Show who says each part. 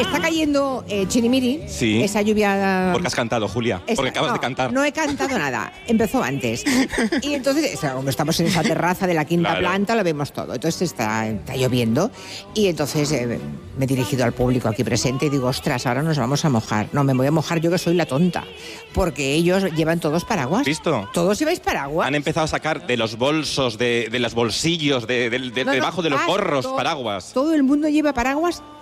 Speaker 1: Está cayendo chirimiri,
Speaker 2: Sí.
Speaker 1: esa lluvia...
Speaker 2: Porque has cantado, Julia. Porque acabas de cantar.
Speaker 1: No he cantado nada, empezó antes. Y entonces, como estamos en esa terraza de la quinta planta, lo vemos todo. Entonces está lloviendo y entonces me he dirigido al público aquí presente y digo, ostras, ahora nos vamos a mojar. No, me voy a mojar yo que soy la tonta, porque ellos llevan todos paraguas.
Speaker 2: ¿Visto?
Speaker 1: ¿Todos lleváis paraguas?
Speaker 2: Han empezado a sacar de los bolsos, de los bolsillos, debajo de los gorros, paraguas.
Speaker 1: Todo el mundo lleva paraguas